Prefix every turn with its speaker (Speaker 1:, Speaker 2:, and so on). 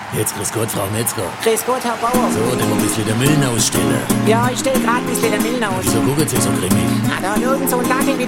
Speaker 1: Jetzt grüß Gott, Frau Metzger.
Speaker 2: Grüß Gott, Herr Bauer.
Speaker 1: So, dann ein bisschen der Millen ausstellen.
Speaker 2: Ja, ich stell grad ein bisschen den Millen aus.
Speaker 1: Wieso gucken Sie so grimmig?
Speaker 2: Na, da hat irgend so ein Dackel wieder